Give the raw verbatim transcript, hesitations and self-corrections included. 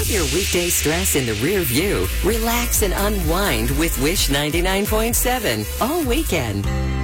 Put your weekday stress in the rear view. Relax and unwind with Wish ninety-nine point seven all weekend.